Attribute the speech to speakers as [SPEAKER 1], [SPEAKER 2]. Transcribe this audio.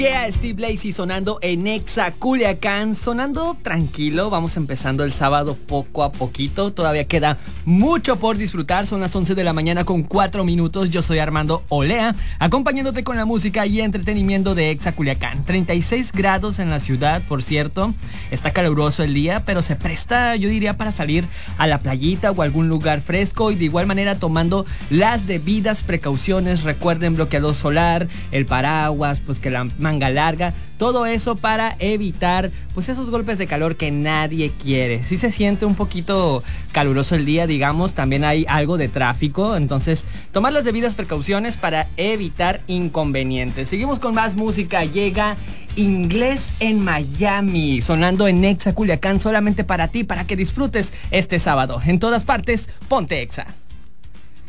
[SPEAKER 1] Yeah, Steve Lacy sonando en Exa Culiacán, sonando tranquilo. Vamos empezando el sábado poco a poquito. Todavía queda mucho por disfrutar. Son las 11 de la mañana con 4 minutos. Yo soy Armando Olea, acompañándote con la música y entretenimiento de Exa Culiacán. 36 grados en la ciudad, por cierto. Está caluroso el día, pero se presta, yo diría, para salir a la playita o algún lugar fresco. Y de igual manera tomando las debidas precauciones. Recuerden bloqueador solar, el paraguas, pues que la manga larga, todo eso para evitar pues esos golpes de calor que nadie quiere. Si se siente un poquito caluroso el día, digamos, también hay algo de tráfico, entonces tomar las debidas precauciones para evitar inconvenientes. Seguimos con más música. Llega Inglés en Miami, sonando en Exa Culiacán, solamente para ti, para que disfrutes este sábado. En todas partes, ponte Exa.